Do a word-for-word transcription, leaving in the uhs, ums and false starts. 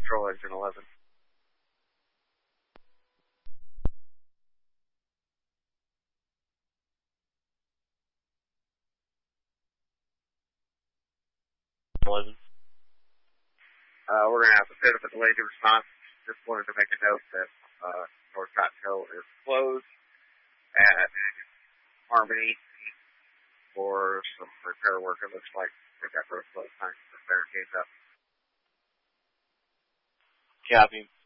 Patrol Engine eleven. eleven. Uh, we're going to have a bit of a delayed response. Just wanted to make a note that uh, North Cotton Hill is closed at Harmony for some repair work. It looks like they've got road closed time to put barricades up. Copy.